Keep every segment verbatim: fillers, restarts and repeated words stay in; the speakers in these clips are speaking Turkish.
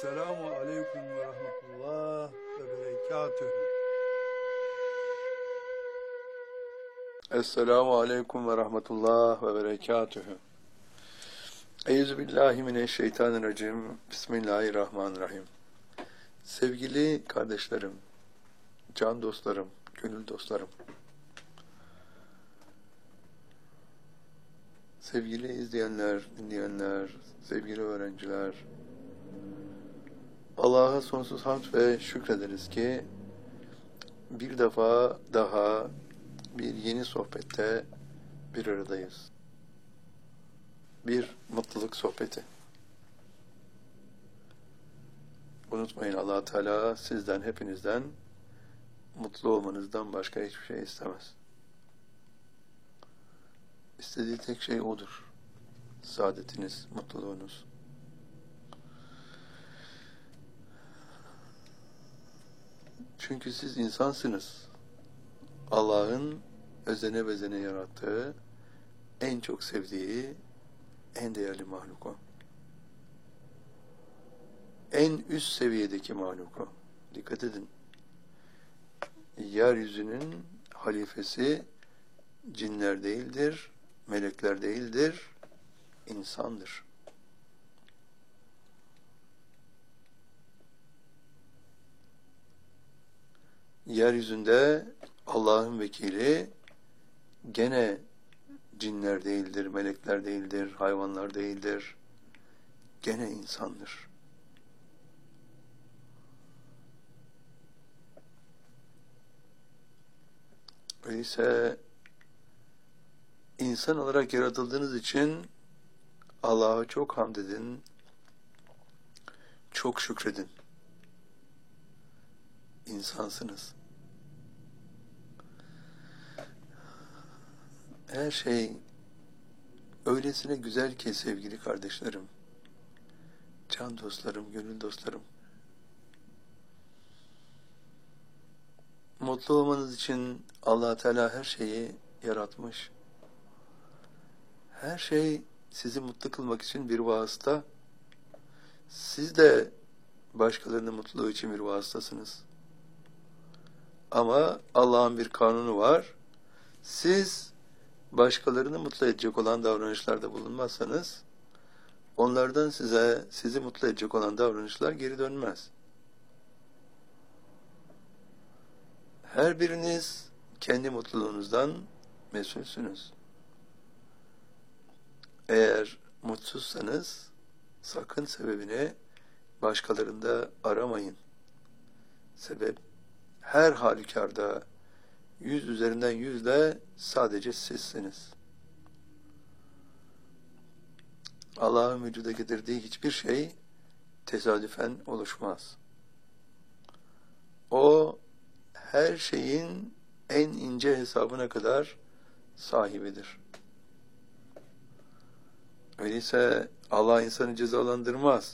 Selamu aleyküm ve rahmetullah ve berekatühü. Esselamu aleyküm ve rahmetullah ve berekatühü. Euzubillahimineşşeytanirracim. Bismillahirrahmanirrahim. Sevgili kardeşlerim, can dostlarım, gönül dostlarım, sevgili izleyenler, dinleyenler, sevgili öğrenciler, Allah'a sonsuz hamd ve şükrederiz ki bir defa daha bir yeni sohbette bir aradayız. Bir mutluluk sohbeti. Unutmayın, Allah Teala sizden, hepinizden mutlu olmanızdan başka hiçbir şey istemez. İstediği tek şey odur. Saadetiniz, mutluluğunuz. Çünkü siz insansınız. Allah'ın özene bezene yarattığı, en çok sevdiği, en değerli mahluk o. En üst seviyedeki mahluk o. Dikkat edin. Yeryüzünün halifesi cinler değildir, melekler değildir, insandır. Yeryüzünde Allah'ın vekili gene cinler değildir, melekler değildir, hayvanlar değildir, gene insandır. Öyleyse insan olarak yaratıldığınız için Allah'a çok hamd edin, çok şükredin. İnsansınız. Her şey öylesine güzel ki sevgili kardeşlerim, can dostlarım, gönül dostlarım. Mutlu olmanız için Allah Teala her şeyi yaratmış. Her şey sizi mutlu kılmak için bir vasıta. Siz de başkalarının mutluluğu için bir vasıtasınız. Ama Allah'ın bir kanunu var. Siz başkalarını mutlu edecek olan davranışlarda bulunmazsanız, onlardan size, sizi mutlu edecek olan davranışlar geri dönmez. Her biriniz kendi mutluluğunuzdan mesulsünüz. Eğer mutsuzsanız, sakın sebebini başkalarında aramayın. Sebep, her halükarda yüz üzerinden yüzle sadece sizsiniz. Allah'ın vücuda getirdiği hiçbir şey tesadüfen oluşmaz. O, her şeyin en ince hesabına kadar sahibidir. Öyleyse Allah insanı cezalandırmaz.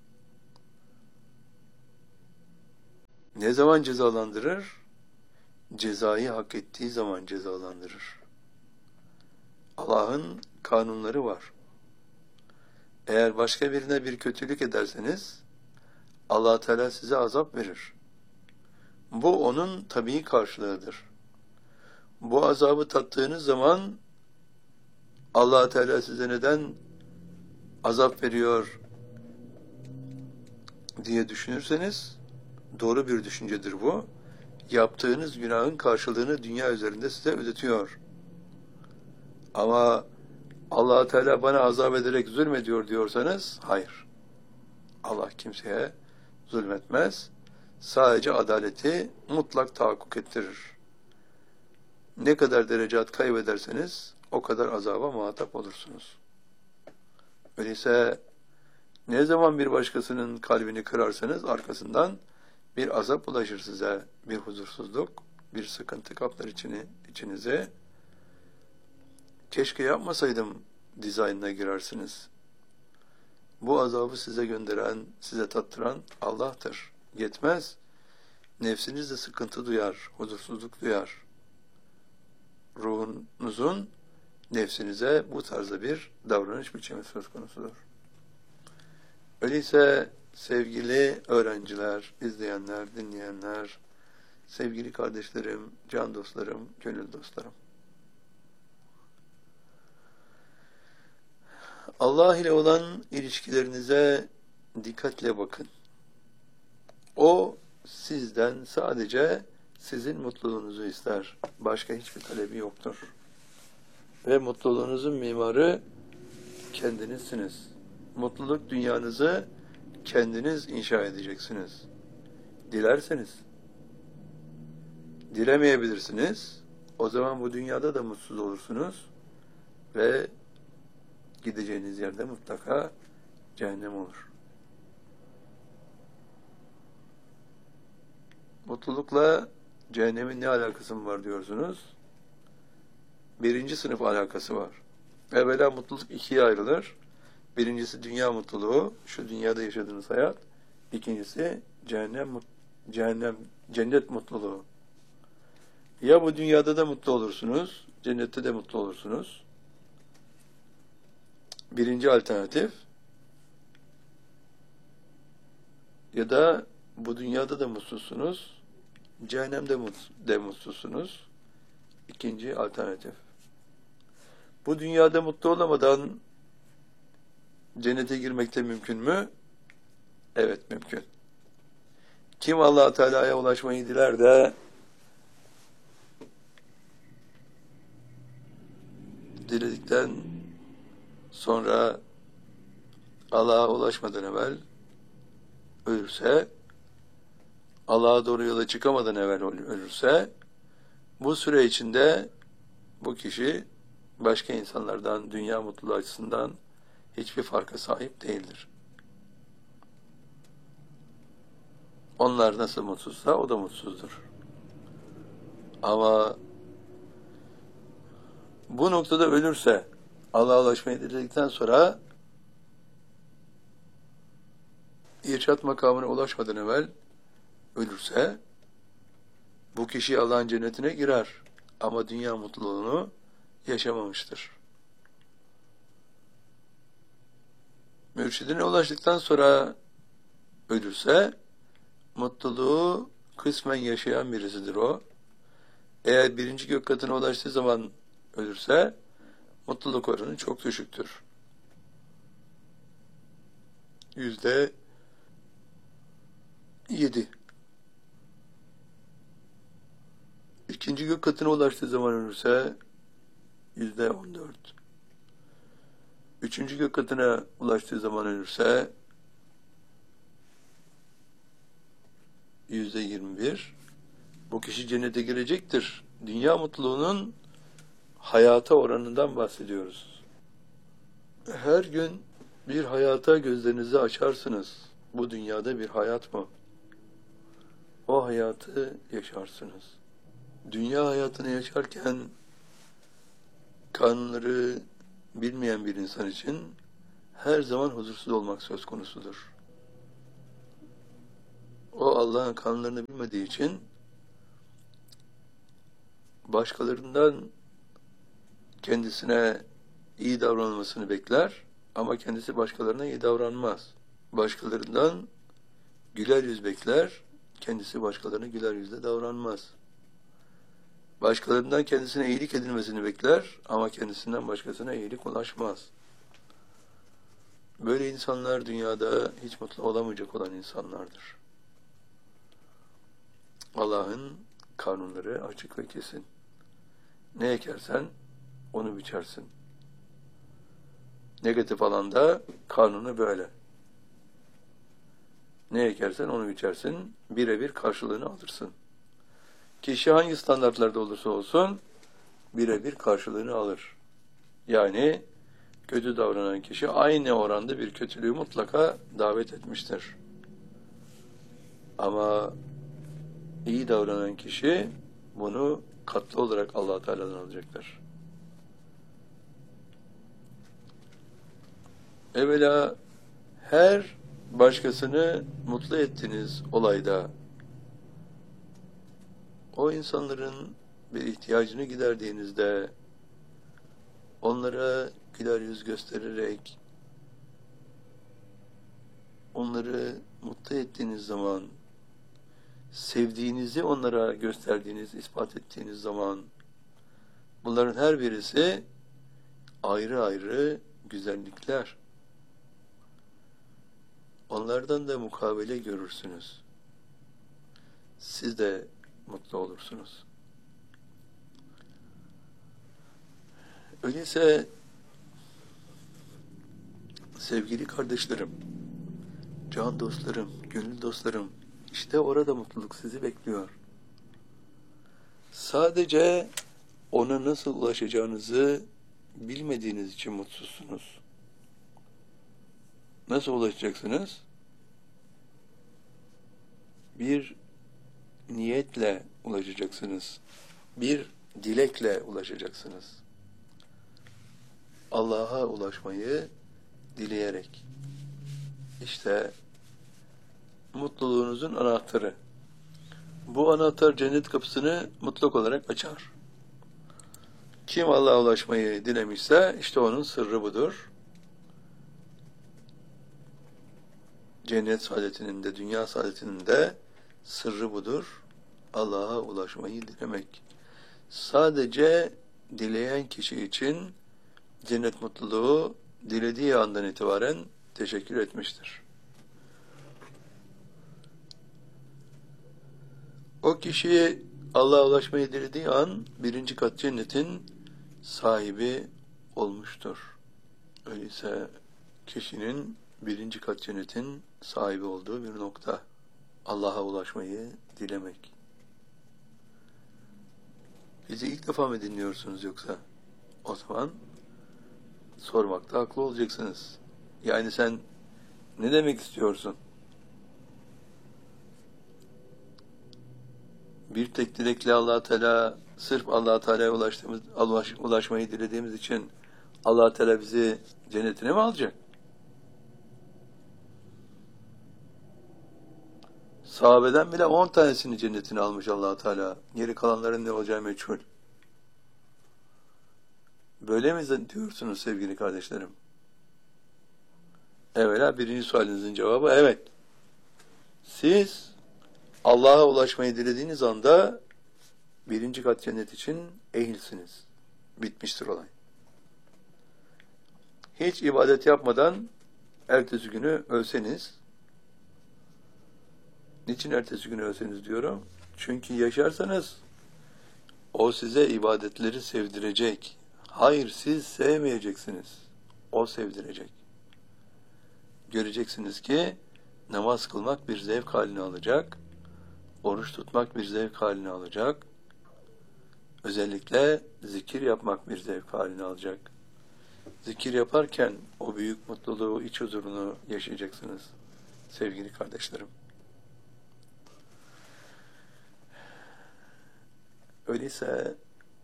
Ne zaman cezalandırır? Cezayı hak ettiği zaman cezalandırır. Allah'ın kanunları var. Eğer başka birine bir kötülük ederseniz, Allah Teala size azap verir. Bu onun tabii karşılığıdır. Bu azabı tattığınız zaman Allah Teala size neden azap veriyor diye düşünürseniz, doğru bir düşüncedir bu. Yaptığınız günahın karşılığını dünya üzerinde size ödetiyor. Ama Allah Teala bana azap ederek zulmediyor diyorsanız, hayır. Allah kimseye zulmetmez. Sadece adaleti mutlak tahakkuk ettirir. Ne kadar derecat kaybederseniz o kadar azaba muhatap olursunuz. Öyleyse ne zaman bir başkasının kalbini kırarsanız arkasından bir azap ulaşır size, bir huzursuzluk, bir sıkıntı kaplar içini, içinize. Keşke yapmasaydım dizaynına girersiniz. Bu azabı size gönderen, size tattıran Allah'tır. Yetmez. Nefsiniz de sıkıntı duyar, huzursuzluk duyar. Ruhunuzun nefsinize bu tarzda bir davranış biçimi söz konusudur. Öyleyse Sevgili öğrenciler, izleyenler, dinleyenler, sevgili kardeşlerim, can dostlarım, gönül dostlarım. Allah ile olan ilişkilerinize dikkatle bakın. O sizden sadece sizin mutluluğunuzu ister. Başka hiçbir talebi yoktur. Ve mutluluğunuzun mimarı kendinizsiniz. Mutluluk dünyanızı kendiniz inşa edeceksiniz. Dilerseniz. Dilemeyebilirsiniz. O zaman bu dünyada da mutsuz olursunuz. Ve gideceğiniz yerde mutlaka cehennem olur. Mutlulukla cehennemin ne alakası mı var diyorsunuz? Birinci sınıf alakası var. Evvela mutluluk ikiye ayrılır. Birincisi dünya mutluluğu, şu dünyada yaşadığınız hayat. İkincisi cehennem, cehennem, cennet mutluluğu. Ya bu dünyada da mutlu olursunuz, cennette de mutlu olursunuz. Birinci alternatif. Ya da bu dünyada da mutsuzsunuz, cehennemde de mutsuzsunuz. İkinci alternatif. Bu dünyada mutlu olamadan cennete girmek de mümkün mü? Evet, mümkün. Kim Allah-u Teala'ya ulaşmayı diler de diledikten sonra Allah'a ulaşmadan evvel ölürse, Allah'a doğru yola çıkamadan evvel ölürse, bu süre içinde bu kişi başka insanlardan dünya mutluluğu açısından hiçbir farka sahip değildir. Onlar nasıl mutsuzsa o da mutsuzdur. Ama bu noktada ölürse, Allah'a ulaşmayı diledikten sonra irşat makamına ulaşmadan evvel ölürse, bu kişi Allah'ın cennetine girer. Ama dünya mutluluğunu yaşamamıştır. Mürşidine ulaştıktan sonra ölürse, mutluluğu kısmen yaşayan birisidir o. Eğer birinci gök katına ulaştığı zaman ölürse, mutluluk oranı çok düşüktür. Yüzde yedi. İkinci gök katına ulaştığı zaman ölürse, yüzde on dört. Üçüncü gök katına ulaştığı zaman ölürse, yüzde yirmi bir. Bu kişi cennete girecektir. Dünya mutluluğunun hayata oranından bahsediyoruz. Her gün bir hayata gözlerinizi açarsınız. Bu dünyada bir hayat mı? O hayatı yaşarsınız. Dünya hayatını yaşarken kanunları bilmeyen bir insan için her zaman huzursuz olmak söz konusudur. O Allah'ın kanunlarını bilmediği için başkalarından kendisine iyi davranılmasını bekler ama kendisi başkalarına iyi davranmaz. Başkalarından güler yüz bekler, kendisi başkalarına güler yüzle davranmaz. Başkalarından kendisine iyilik edilmesini bekler ama kendisinden başkasına iyilik ulaşmaz. Böyle insanlar dünyada hiç mutlu olamayacak olan insanlardır. Allah'ın kanunları açık ve kesin. Ne ekersen onu biçersin. Negatif alanda kanunu böyle. Ne ekersen onu biçersin, birebir karşılığını alırsın. Kişi hangi standartlarda olursa olsun birebir karşılığını alır. Yani kötü davranan kişi aynı oranda bir kötülüğü mutlaka davet etmiştir. Ama iyi davranan kişi bunu katlı olarak Allah-u Teala'dan alacaktır. Evvela her başkasını mutlu ettiğiniz olayda o insanların bir ihtiyacını giderdiğinizde onlara güler yüz göstererek onları mutlu ettiğiniz zaman, sevdiğinizi onlara gösterdiğiniz, ispat ettiğiniz zaman, bunların her birisi ayrı ayrı güzellikler. Onlardan da mukabele görürsünüz. Siz de mutlu olursunuz. Öyleyse sevgili kardeşlerim, can dostlarım, gönül dostlarım, işte orada mutluluk sizi bekliyor. Sadece ona nasıl ulaşacağınızı bilmediğiniz için mutsuzsunuz. Nasıl ulaşacaksınız? Bir niyetle ulaşacaksınız. Bir dilekle ulaşacaksınız. Allah'a ulaşmayı dileyerek. İşte mutluluğunuzun anahtarı. Bu anahtar cennet kapısını mutlak olarak açar. Kim Allah'a ulaşmayı dilemişse işte onun sırrı budur. Cennet saadetinin de dünya saadetinin de sırrı budur. Allah'a ulaşmayı dilemek. Sadece dileyen kişi için cennet mutluluğu dilediği andan itibaren teşekkür etmiştir. O kişi Allah'a ulaşmayı dilediği an birinci kat cennetin sahibi olmuştur. Öyleyse kişinin birinci kat cennetin sahibi olduğu bir nokta. Allah'a ulaşmayı dilemek. Bizi ilk defa mı dinliyorsunuz yoksa? O zaman sormakta haklı olacaksınız. Yani sen ne demek istiyorsun? Bir tek dilekle Allah Teala, sırf Allah Teala'ya ulaştığımız, ulaş, ulaşmayı dilediğimiz için Allah Teala bizi cennetine mi alacak? Sahabeden bile on tanesini cennetine almış Allah Teala. Geri kalanların ne olacağı meçhul. Böyle mi diyorsunuz sevgili kardeşlerim? Evvela birinci sualinizin cevabı evet. Siz Allah'a ulaşmayı dilediğiniz anda birinci kat cennet için ehilsiniz. Bitmiştir olay. Hiç ibadet yapmadan ertesi günü ölseniz, niçin ertesi günü ölseniz diyorum? Çünkü yaşarsanız o size ibadetleri sevdirecek. Hayır, siz sevmeyeceksiniz. O sevdirecek. Göreceksiniz ki namaz kılmak bir zevk haline alacak. Oruç tutmak bir zevk haline alacak. Özellikle zikir yapmak bir zevk haline alacak. Zikir yaparken o büyük mutluluğu, iç huzurunu yaşayacaksınız sevgili kardeşlerim. Öyleyse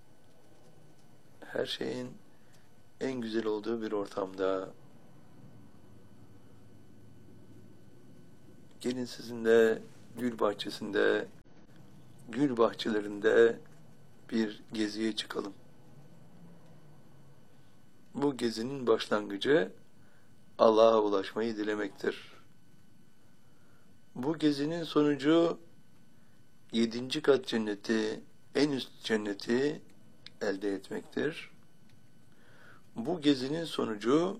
her şeyin en güzel olduğu bir ortamda gelin sizinle gül bahçesinde, gül bahçelerinde bir geziye çıkalım. Bu gezinin başlangıcı Allah'a ulaşmayı dilemektir. Bu gezinin sonucu yedinci kat cenneti, en üst cenneti elde etmektir. Bu gezinin sonucu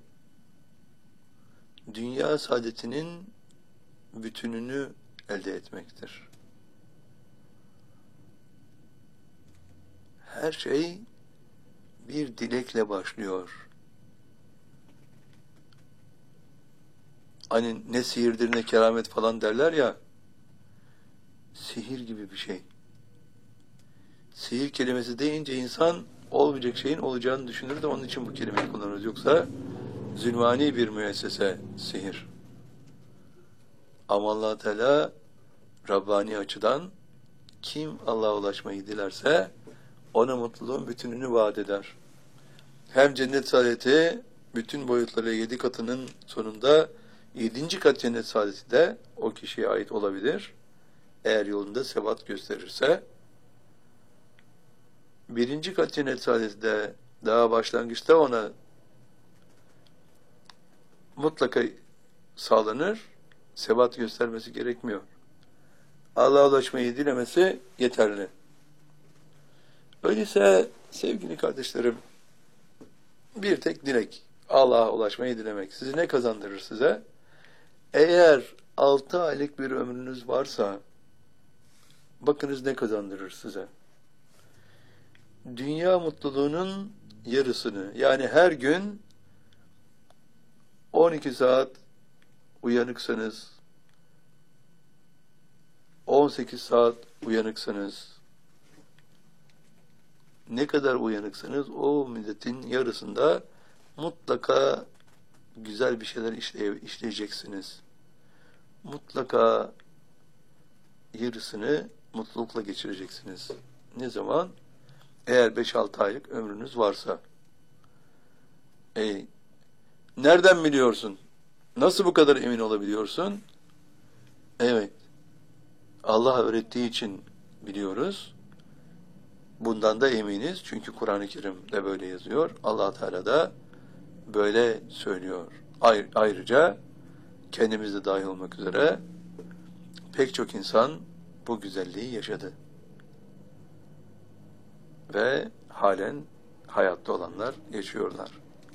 dünya saadetinin bütününü elde etmektir. Her şey bir dilekle başlıyor. Hani ne sihirdir ne keramet falan derler ya, sihir gibi bir şey. Sihir kelimesi deyince insan olmayacak şeyin olacağını düşünür de onun için bu kelimeyi kullanırız. Yoksa zulmani bir müessese sihir. Ama Allah Teala Rabbani açıdan kim Allah'a ulaşmayı dilerse ona mutluluğun bütününü vaat eder. Hem cennet saadeti bütün boyutları yedi katının sonunda yedinci kat cennet saadeti de o kişiye ait olabilir. Eğer yolunda sebat gösterirse. Birinci kat cennet saadeti de daha başlangıçta ona mutlaka sağlanır. sebat göstermesi gerekmiyor. Allah'a ulaşmayı dilemesi yeterli. Öyleyse sevgili kardeşlerim, bir tek dilek, Allah'a ulaşmayı dilemek. Sizi ne kazandırır size? Eğer altı aylık bir ömrünüz varsa, bakınız ne kazandırır size? Dünya mutluluğunun yarısını, yani her gün on iki saat uyanıksanız, on sekiz saat uyanıksınız, ne kadar uyanıksanız o müddetin yarısında mutlaka güzel bir şeyler işleye, işleyeceksiniz. Mutlaka yarısını mutlulukla geçireceksiniz. Ne zaman? Eğer beş altı aylık ömrünüz varsa. E, nereden biliyorsun? Nasıl bu kadar emin olabiliyorsun? Evet, Allah öğrettiği için biliyoruz. Bundan da eminiz. Çünkü Kur'an-ı Kerim'de böyle yazıyor. Allah Teala da böyle söylüyor. Ayrıca kendimiz de dahil olmak üzere pek çok insan bu güzelliği yaşadı. Ve halen hayatta olanlar yaşıyorlar.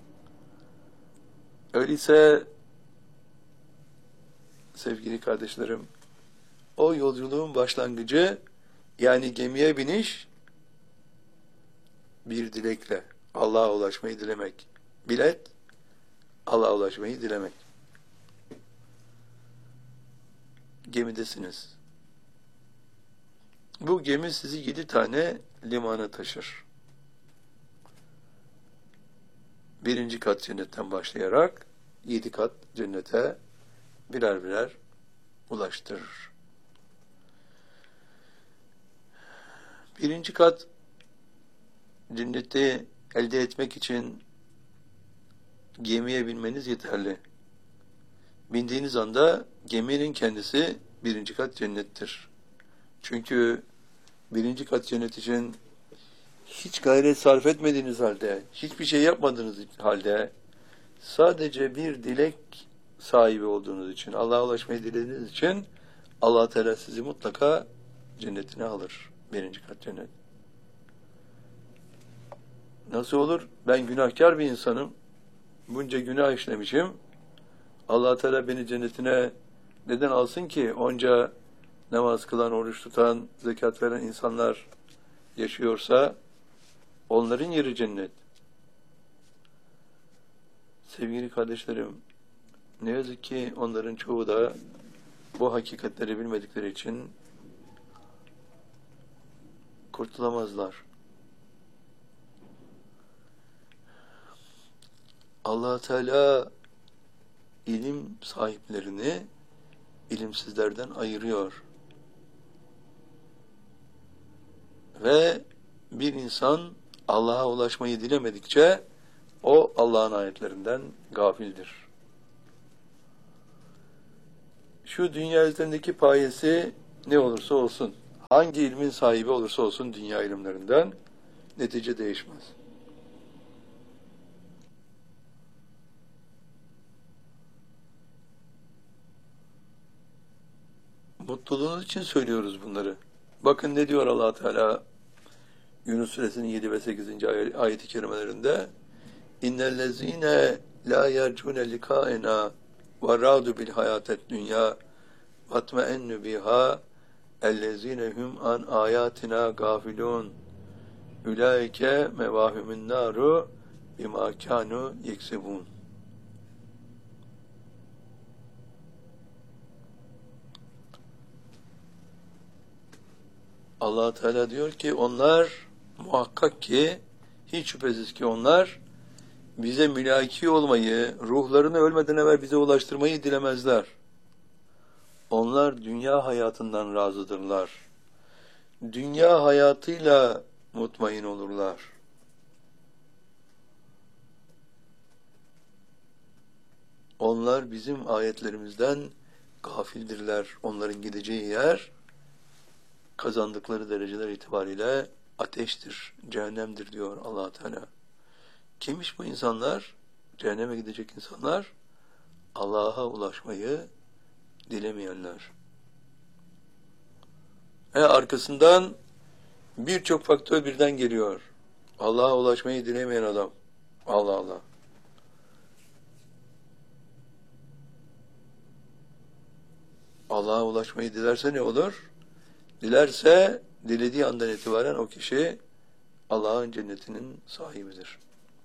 Öyleyse sevgili kardeşlerim, o yolculuğun başlangıcı, yani gemiye biniş, bir dilekle Allah'a ulaşmayı dilemek. Bilet, Allah'a ulaşmayı dilemek. Gemidesiniz. Bu gemi sizi yedi tane limana taşır. Birinci kat cennetten başlayarak yedi kat cennete birer birer ulaştırır. Birinci kat cenneti elde etmek için gemiye binmeniz yeterli. Bindiğiniz anda geminin kendisi birinci kat cennettir. Çünkü birinci kat cennet için hiç gayret sarf etmediğiniz halde, hiçbir şey yapmadığınız halde, sadece bir dilek sahibi olduğunuz için, Allah'a ulaşmayı dilediğiniz için Allah Teala sizi mutlaka cennetine alır. Birinci kat cennet. Nasıl olur? Ben günahkar bir insanım. Bunca günah işlemişim. Allah Teala beni cennetine neden alsın ki? Onca namaz kılan, oruç tutan, zekat veren insanlar yaşıyorsa onların yeri cennet. Sevgili kardeşlerim, ne yazık ki onların çoğu da bu hakikatleri bilmedikleri için kurtulamazlar. Allah Teala ilim sahiplerini ilimsizlerden ayırıyor. Ve bir insan Allah'a ulaşmayı dilemedikçe o Allah'ın ayetlerinden gafildir. Şu dünya üzerindeki payesi ne olursa olsun, hangi ilmin sahibi olursa olsun dünya ilimlerinden, netice değişmez. Mutluluğunuz için söylüyoruz bunları. Bakın ne diyor Allah Teala Yunus Suresinin yedi ve sekizinci ayet-i kerimelerinde: İnnellezîne lâ yercûne likâenâ ve râdu bil hayâtet dünyâ vatmeennü bihâ ellezîne hum an âyâtinâ gâfilûn ulaike mevâhumün nâru bimâ kânû yeksibûn. Allah Teala diyor ki onlar muhakkak ki, hiç şüphesiz ki onlar bize mülaki olmayı, ruhlarını ölmeden evvel bize ulaştırmayı dilemezler. Onlar dünya hayatından razıdırlar. Dünya hayatıyla mutmain olurlar. Onlar bizim ayetlerimizden gafildirler. Onların gideceği yer, kazandıkları dereceler itibariyle ateştir, cehennemdir diyor Allah Teala. Kimmiş bu insanlar? Cehenneme gidecek insanlar, Allah'a ulaşmayı dilemeyenler. He, arkasından birçok faktör birden geliyor. Allah'a ulaşmayı dilemeyen adam. Allah Allah. Allah'a ulaşmayı dilerse ne olur? Dilerse dilediği andan itibaren o kişi Allah'ın cennetinin sahibidir.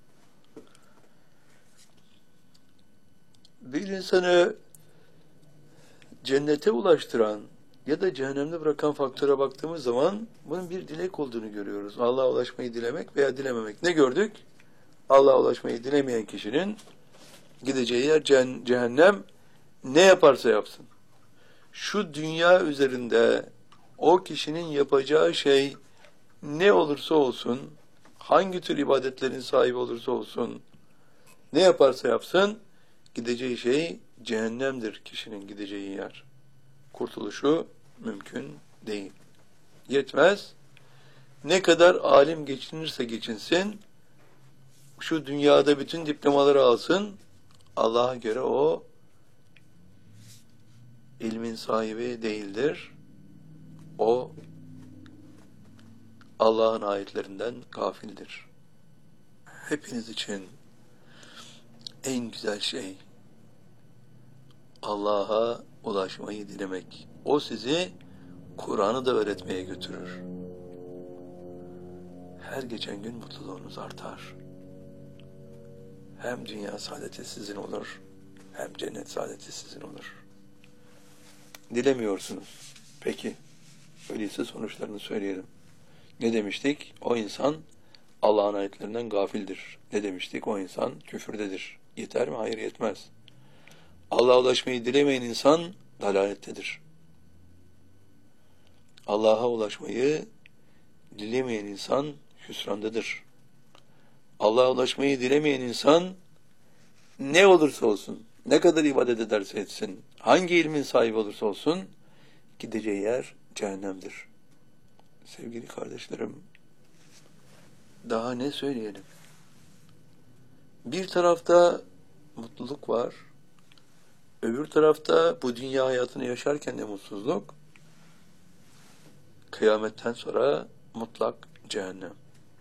Bir insanı cennete ulaştıran ya da cehennemde bırakan faktöre baktığımız zaman bunun bir dilek olduğunu görüyoruz. Allah'a ulaşmayı dilemek veya dilememek. Ne gördük? Allah'a ulaşmayı dilemeyen kişinin gideceği yer cehennem, ne yaparsa yapsın. Şu dünya üzerinde o kişinin yapacağı şey ne olursa olsun, hangi tür ibadetlerin sahibi olursa olsun, ne yaparsa yapsın, gideceği şey cehennemdir kişinin gideceği yer. Kurtuluşu mümkün değil. Yetmez. Ne kadar alim geçinirse geçinsin, şu dünyada bütün diplomaları alsın, Allah'a göre o ilmin sahibi değildir. O Allah'ın ayetlerinden gafildir. Hepiniz için en güzel şey Allah'a ulaşmayı dilemek. O sizi Kur'an'ı da öğretmeye götürür. Her geçen gün mutluluğunuz artar. Hem dünya saadeti sizin olur, hem cennet saadeti sizin olur. Dilemiyorsunuz. Peki, öyleyse sonuçlarını söyleyelim. Ne demiştik? O insan Allah'ın ayetlerinden gafildir. Ne demiştik? O insan küfürdedir. Yeter mi? Hayır, yetmez. Allah'a ulaşmayı dilemeyen insan dalalettedir. Allah'a ulaşmayı dilemeyen insan hüsrandadır. Allah'a ulaşmayı dilemeyen insan ne olursa olsun, ne kadar ibadet ederse etsin, hangi ilmin sahibi olursa olsun, gideceği yer cehennemdir. Sevgili kardeşlerim, daha ne söyleyelim? Bir tarafta mutluluk var, öbür tarafta bu dünya hayatını yaşarken de mutsuzluk, kıyametten sonra mutlak cehennem.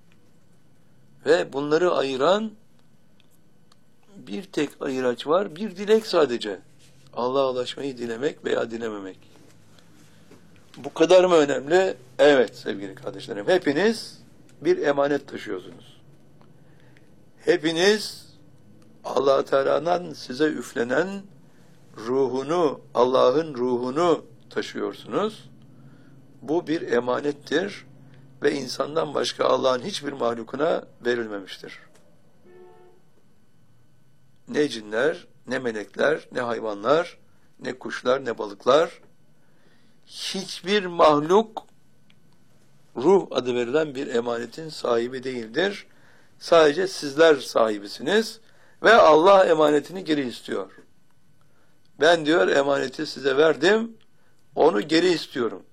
Ve bunları ayıran bir tek ayıraç var, bir dilek sadece. Allah'a ulaşmayı dilemek veya dilememek. Bu kadar mı önemli? Evet sevgili kardeşlerim. Hepiniz bir emanet taşıyorsunuz. Hepiniz Allah-u Teala'dan size üflenen ruhunu, Allah'ın ruhunu taşıyorsunuz. Bu bir emanettir ve insandan başka Allah'ın hiçbir mahlukuna verilmemiştir. Ne cinler, ne melekler, ne hayvanlar, ne kuşlar, ne balıklar, hiçbir mahluk ruh adı verilen bir emanetin sahibi değildir. Sadece sizler sahibisiniz ve Allah emanetini geri istiyor. Ben diyor emaneti size verdim, onu geri istiyorum.